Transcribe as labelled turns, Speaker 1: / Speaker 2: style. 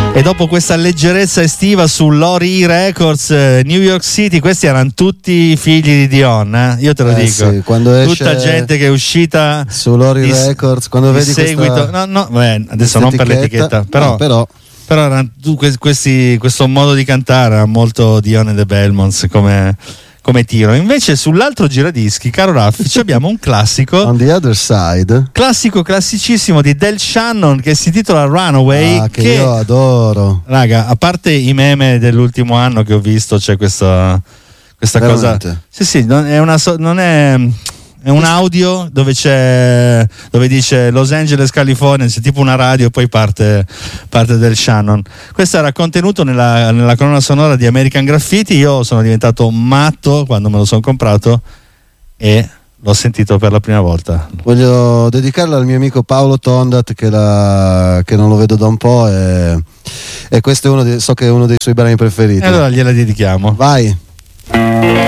Speaker 1: E dopo questa leggerezza estiva su Lori Records, New York City, questi erano tutti figli di Dion, io te lo dico.
Speaker 2: Sì, quando esce
Speaker 1: tutta gente che è uscita
Speaker 2: su Lori Records, quando vedi
Speaker 1: seguito, adesso non per l'etichetta, però erano questo modo di cantare era molto Dion e The Belmonts come tiro. Invece sull'altro giradischi, caro Raffi, abbiamo un classico
Speaker 2: On the Other Side,
Speaker 1: classicissimo di Del Shannon che si intitola Runaway,
Speaker 2: che io adoro,
Speaker 1: raga, a parte i meme dell'ultimo anno che ho visto, c'è questa cosa, sì, è un audio dove dice Los Angeles, California, c'è tipo una radio e poi parte Del Shannon. Questo era contenuto nella colonna sonora di American Graffiti. Io sono diventato matto quando me lo sono comprato e l'ho sentito per la prima volta.
Speaker 2: Voglio dedicarla al mio amico Paolo Tondat che non lo vedo da un po' e questo è so che è uno dei suoi brani preferiti.
Speaker 1: E allora gliela dedichiamo.
Speaker 2: Vai.